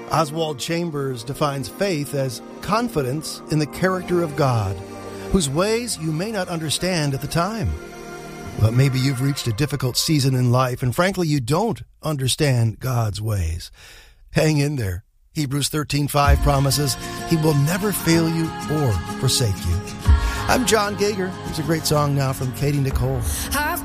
Oswald Chambers defines faith as confidence in the character of God, whose ways you may not understand at the time. But maybe you've reached a difficult season in life, and frankly, you don't understand God's ways. Hang in there. Hebrews 13:5 promises He will never fail you or forsake you. I'm John Gager. Here's a great song now from Katie Nicole.